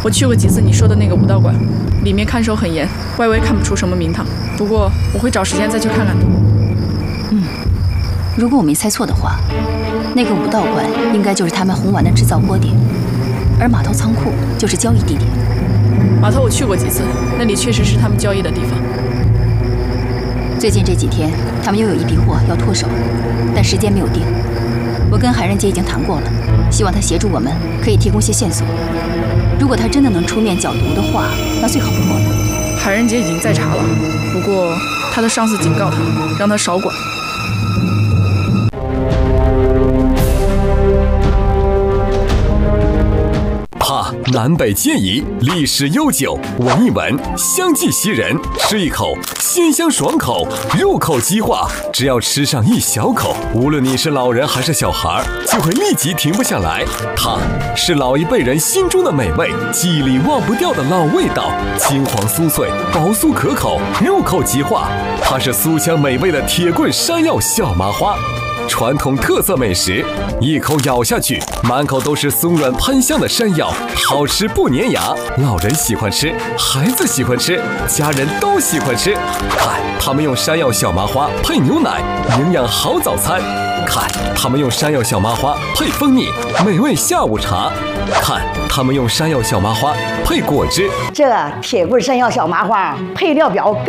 我去过几次你说的那个武道馆，里面看守很严，外围看不出什么名堂。不过我会找时间再去看看的。 如果我没猜错的话，那个武道馆应该就是他们红丸的制造窝点，而码头仓库就是交易地点。 码头我去过几次，那里确实是他们交易的地方。 最近这几天，他们又有一批货要脱手，但时间没有定。我跟海人姐已经谈过了，希望他协助我们，可以提供些线索。如果他真的能出面剿毒的话，那最好不过了。 海人姐已经在查了，不过他的上司警告他，让他少管。 南北皆宜，历史悠久，闻一闻，香气袭人，吃一口，鲜香爽口，入口即化。只要吃上一小口，无论你是老人还是小孩，就会立即停不下来。它是老一辈人心中的美味，记忆里忘不掉的老味道，金黄酥脆，薄酥可口，入口即化。它是酥香美味的铁棍山药小麻花。传统特色美食，一口咬下去，满口都是松软喷香的山药，好吃不粘牙。老人喜欢吃，孩子喜欢吃，家人都喜欢吃。看他们用山药小麻花配牛奶，营养好早餐。看他们用山药小麻花配蜂蜜，美味下午茶。看他们用山药小麻花配果汁。 这铁棍山药小麻花配料表